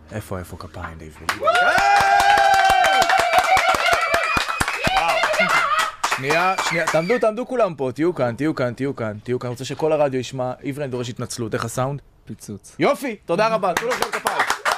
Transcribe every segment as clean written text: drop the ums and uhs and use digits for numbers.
איפה כפיים לעברי? שנייה, תעמדו כולם פה, תהיו כאן. אני רוצה שכל הרדיו ישמע, עברי, אני דורש התנצלות, איך הסאונד? פיצוץ. יופי, תודה רבה, תנו לכם כפיים.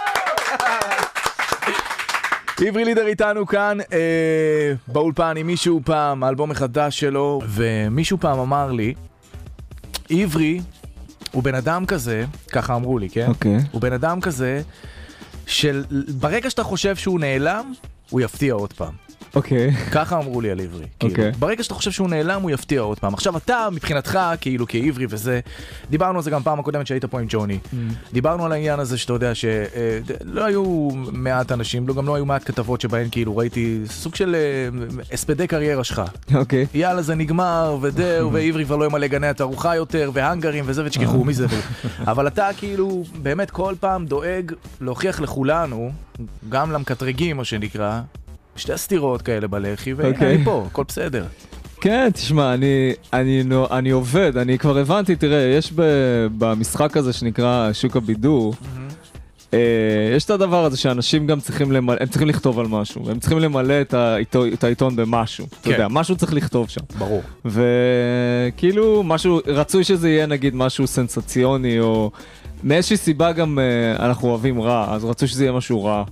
עברי לידר איתנו כאן באולפן עם מישהו פעם, האלבום החדש שלו, ומישהו פעם אמר לי, עברי הוא בן אדם כזה, ככה אמרו לי, כן? אוקיי. הוא בן אדם כזה, ברגע שאתה חושב שהוא נעלם, הוא יפתיע עוד פעם. אוקיי. ככה אמרו לי על עברי. אוקיי. ברגע שאתה חושב שהוא נעלם, הוא יפתיע עוד פעם. עכשיו אתה, מבחינתך, כאילו כעברי וזה, דיברנו על זה גם פעם הקודמת שהיית פה עם ג'וני. דיברנו על העניין הזה שאתה יודע שלא היו מעט אנשים, גם לא היו מעט כתבות שבהן כאילו ראיתי סוג של הספדי קריירה שלך. אוקיי. יאללה, זה נגמר, ודאו, ועברי כבר לא ימלא גני התערוכה יותר, והנגרים וזה, ותשכחו מי זה. אבל אתה כאילו באמת כל פעם דואג להוכיח לכולנו, גם למקטרגים, מה שנקרא, שתי סתירות כאלה בלחי, והנה אני פה, הכל בסדר. כן, תשמע, אני עובד, אני כבר הבנתי, תראה, יש במשחק הזה שנקרא שוק הבידור, יש את הדבר הזה שאנשים גם צריכים למלא, הם צריכים לכתוב על משהו, הם צריכים למלא את העיתון במשהו, אתה יודע, משהו צריך לכתוב שם. ברור. וכאילו, משהו, רצוי שזה יהיה נגיד משהו סנסציוני, או מאיזושהי סיבה גם אנחנו אוהבים רע, אז רצוי שזה יהיה משהו רע.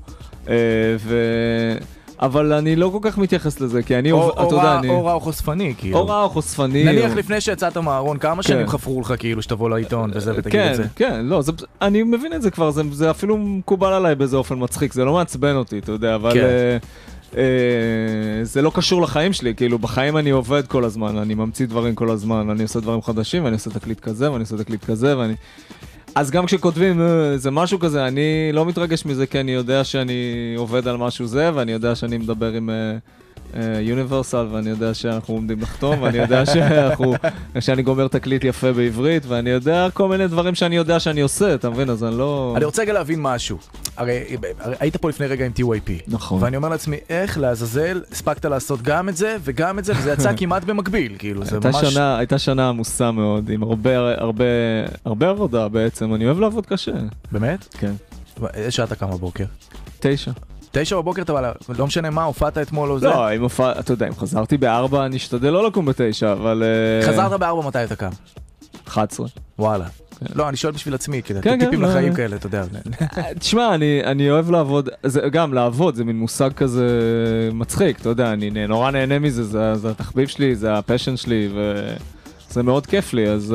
אבל אני לא כל כך מתייחס לזה, כי אני, אתה יודע, אני... או רע או חושפני, כאילו. או רע או חושפני. נניח לפני שיצאת מהארון, כמה שנים חפרו לך, כאילו, שתבוא לעיתון וזה ותגיד את זה? כן, לא, אני מבין את זה כבר, זה אפילו מקובל עליי באיזה אופן מצחיק, זה לא מעצבן אותי, אתה יודע, אבל זה לא קשור לחיים שלי, כאילו, בחיים אני עובד כל הזמן, אני ממציא דברים כל הזמן, אני עושה דברים חדשים, ואני עושה תקליט כזה, ואני עושה תקליט כזה, ואני... אז גם כשכותבים זה משהו כזה, אני לא מתרגש מזה, כי אני יודע שאני עובד על משהו זה, ואני יודע שאני מדבר עם יוניברסל, ואני יודע שאנחנו עומדים לחתום, ואני יודע שאני גומר תקליט יפה בעברית, ואני יודע כל מיני דברים שאני יודע שאני עושה, אתה מבין? אז אני לא... אני רוצה רגע להבין משהו. הרי היית פה לפני רגע עם TYP. נכון. ואני אומר לעצמי, איך לעזאזל הספקת לעשות גם את זה וגם את זה, וזה יצא כמעט במקביל, כאילו, זה ממש... הייתה שנה עמוסה מאוד, עם הרבה עבודה בעצם, אני אוהב לעבוד קשה. באמת? כן. איזה שעה אתה קם בבוקר? 9. 9 בבוקר, אבל לא משנה מה, הופעת אתמול או זה? לא, אתה יודע, אם חזרתי ב4, אני אשתדל לא לקום ב9, אבל... חזרת ב4, מתי אתה קם? 11. וואלה. לא, אני שואל בשביל עצמי, טיפים לחיים כאלה, אתה יודע. תשמע, אני אוהב לעבוד, גם לעבוד, זה מין מושג כזה מצחיק, אתה יודע, אני נורא נהנה מזה, זה התחביב שלי, זה הפשן שלי, וזה מאוד כיף לי, אז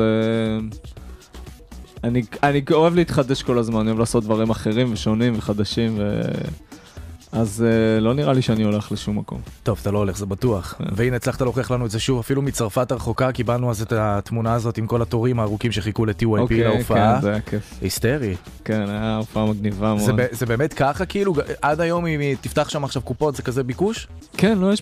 אני אוהב להתחדש כל הזמן, אני אוהב לעשות דברים אחרים ושונים וחדשים, אז לא נראה לי שאני הולך לשום מקום. טוב, אתה לא הולך, זה בטוח. והנה, הצלחת להוכיח לנו את זה שוב, אפילו מצרפת הרחוקה, קיבלנו אז את התמונה הזאת עם כל התורים הארוכים שחיכו ל-TYP להופעה. כן, זה היה כיף. היסטרי. כן, היה הופעה מגניבה מאוד. זה באמת ככה, כאילו, עד היום אם תפתח שם עכשיו קופות, זה כזה ביקוש? כן, לא,